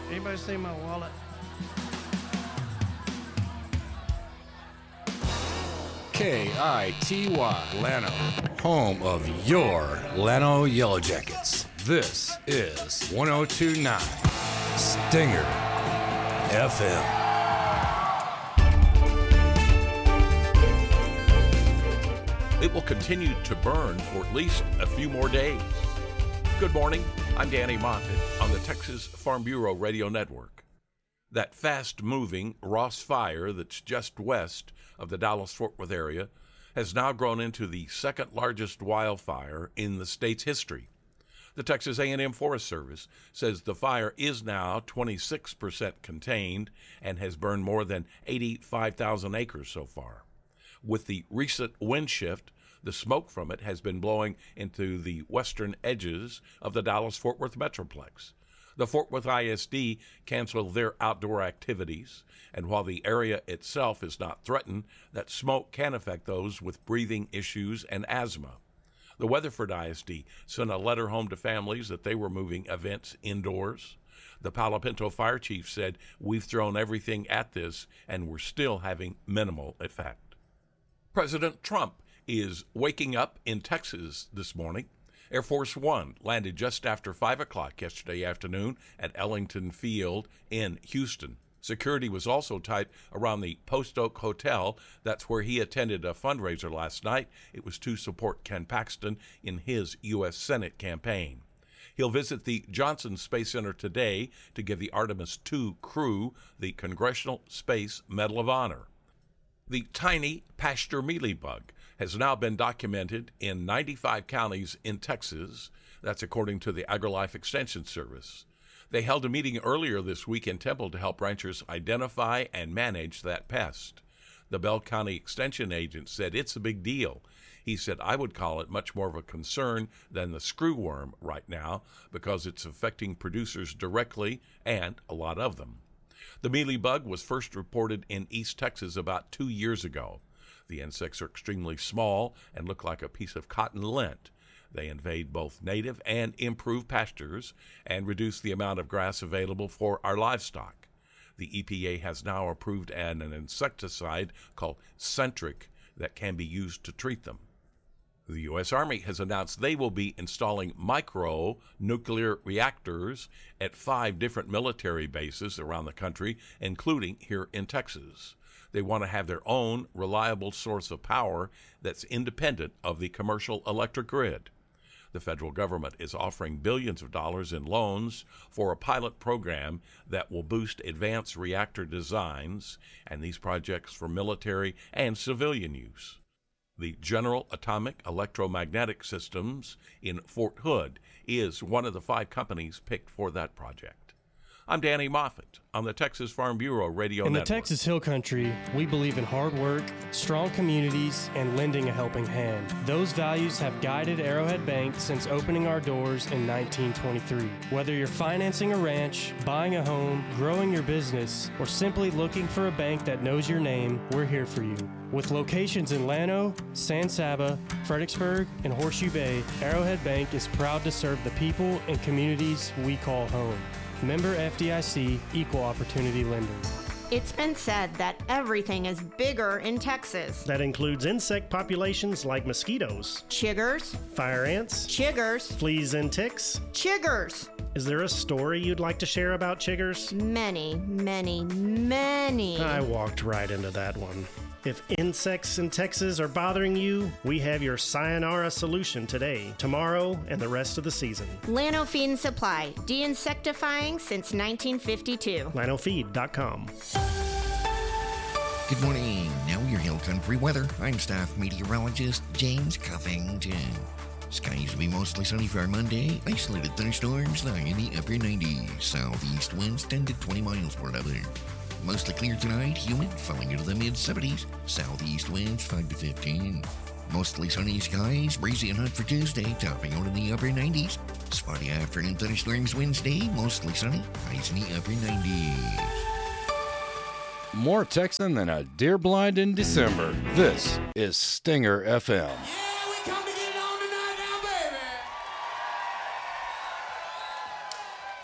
Anybody see my wallet? KITY Llano, home of your Llano Yellow Jackets. This is 1029 Stinger FM. It will continue to burn for at least a few more days. Good morning. I'm Danny Moffett on the Texas Farm Bureau Radio Network. That fast-moving Ross Fire that's just west of the Dallas-Fort Worth area has now grown into the second largest wildfire in the state's history. The Texas A&M Forest Service says the fire is now 26% contained and has burned more than 85,000 acres so far. With the recent wind shift, the smoke from it has been blowing into the western edges of the Dallas-Fort Worth Metroplex. The Fort Worth ISD canceled their outdoor activities, and while the area itself is not threatened, that smoke can affect those with breathing issues and asthma. The Weatherford ISD sent a letter home to families that they were moving events indoors. The Palo Pinto fire chief said, "We've thrown everything at this, and we're still having minimal effect." President Trump is waking up in Texas this morning. Air Force One landed just after 5 o'clock yesterday afternoon at Ellington Field in Houston. Security was also tight around the Post Oak Hotel. That's where he attended a fundraiser last night. It was to support Ken Paxton in his U.S. Senate campaign. He'll visit the Johnson Space Center today to give the Artemis II crew the Congressional Space Medal of Honor. The tiny pasture mealybug has now been documented in 95 counties in Texas. That's according to the AgriLife Extension Service. They held a meeting earlier this week in Temple to help ranchers identify and manage that pest. The Bell County Extension agent said it's a big deal. He said, "I would call it much more of a concern than the screwworm right now because it's affecting producers directly and a lot of them." The mealybug was first reported in East Texas about 2 years ago. The insects are extremely small and look like a piece of cotton lint. They invade both native and improved pastures and reduce the amount of grass available for our livestock. The EPA has now approved an insecticide called Centric that can be used to treat them. The U.S. Army has announced they will be installing micro-nuclear reactors at 5 different military bases around the country, including here in Texas. They want to have their own reliable source of power that's independent of the commercial electric grid. The federal government is offering billions of dollars in loans for a pilot program that will boost advanced reactor designs and these projects for military and civilian use. The General Atomic Electromagnetic Systems in Fort Hood is one of the 5 companies picked for that project. I'm Danny Moffett on the Texas Farm Bureau Radio Network. In the Texas Hill Country, we believe in hard work, strong communities, and lending a helping hand. Those values have guided Arrowhead Bank since opening our doors in 1923. Whether you're financing a ranch, buying a home, growing your business, or simply looking for a bank that knows your name, we're here for you. With locations in Llano, San Saba, Fredericksburg, and Horseshoe Bay, Arrowhead Bank is proud to serve the people and communities we call home. Member FDIC, Equal Opportunity Lender. It's been said that everything is bigger in Texas. That includes insect populations like mosquitoes, Chiggers, fire ants, chiggers, fleas and ticks. chiggers. Is there a story you'd like to share about chiggers? Many, many, many. I walked right into that one. If insects in Texas are bothering you, we have your sayonara solution today, tomorrow, and the rest of the season. Llano Feed and Supply, de-insectifying since 1952. LlanoFeed.com. Good morning. Now your Hill Country weather. I'm staff meteorologist James Cuffington. Skies will be mostly sunny for our Monday. Isolated thunderstorms lying in the upper 90s. Southeast winds 10 to 20 miles per hour. Mostly clear tonight, humid, falling into the mid-70s. Southeast winds 5 to 15. Mostly sunny skies, breezy and hot for Tuesday, topping out in the upper 90s. Spotty afternoon thunderstorms Wednesday, mostly sunny, highs in the upper 90s. More Texan than a deer blind in December. This is Stinger FM.